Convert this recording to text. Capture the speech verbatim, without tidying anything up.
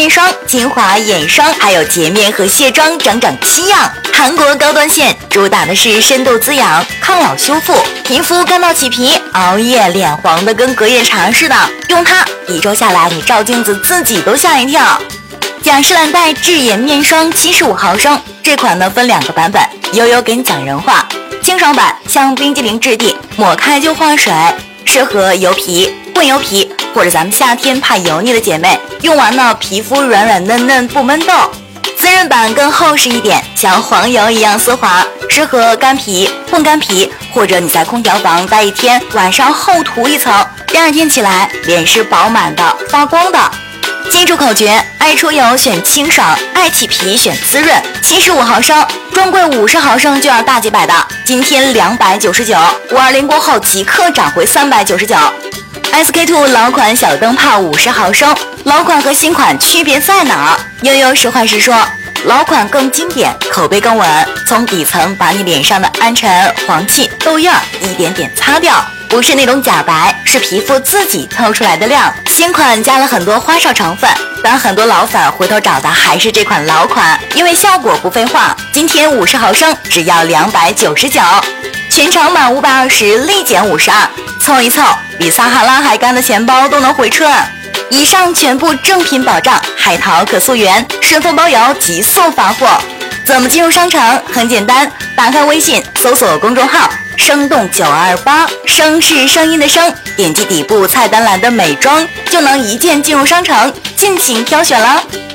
面霜、精华眼霜，还有洁面和卸妆整整七样。韩国高端线主打的是深度滋养、抗老修复，皮肤干燥起皮、熬夜脸黄的跟隔夜茶似的，用它一周下来，你照镜子自己都吓一跳。雅诗兰黛智眼面霜七十五毫升，这款呢分两个版本，悠悠给你讲人话。清爽版像冰激凌质地，抹开就化水，适合油皮、混油皮或者咱们夏天怕油腻的姐妹，用完呢皮肤软软嫩嫩不闷痘。滋润版更厚实一点，像黄油一样丝滑，适合干皮、混干皮，或者你在空调房待一天，晚上厚涂一层，第二天起来脸是饱满的、发光的。记住口诀：爱出油选清爽，爱起皮选滋润。七十五毫升，专柜五十毫升就要大几百的，今天两百九十九，五二零过后即刻涨回三百九十九。S K two 老款小灯泡五十毫升，老款和新款区别在哪儿？悠悠实话实说，老款更经典，口碑更稳，从底层把你脸上的暗沉、黄气、痘印儿一点点擦掉，不是那种假白，是皮肤自己透出来的亮。新款加了很多花哨成分，但很多老粉回头找的还是这款老款，因为效果不废话。今天五十毫升只要两百九十九，全场满五百二十立减五十二，凑一凑，比撒哈拉还干的钱包都能回春。以上全部正品保障，海淘可溯源，顺丰包邮，极速发货。怎么进入商城？很简单，打开微信，搜索公众号生动九二八，声是声音的声，点击底部菜单栏的美妆，就能一键进入商城，尽情挑选了。